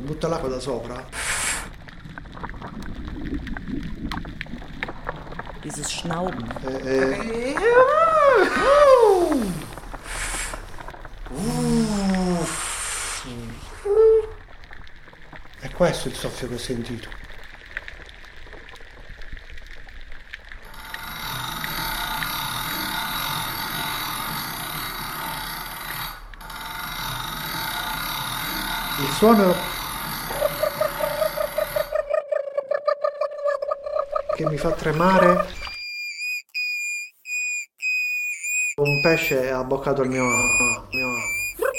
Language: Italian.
butta l'acqua da sopra. Dieses Schnauben. È questo il soffio che ho sentito. Il suono che mi fa tremare. Un pesce ha abboccato il mio